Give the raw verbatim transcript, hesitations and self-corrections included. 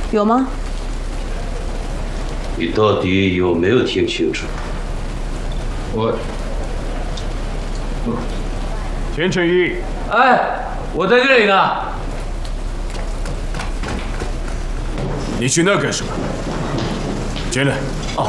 有吗？ 你到底有没有听清楚？ 我， 田成义， 哎，我在这里呢。 你去那干什么？进来。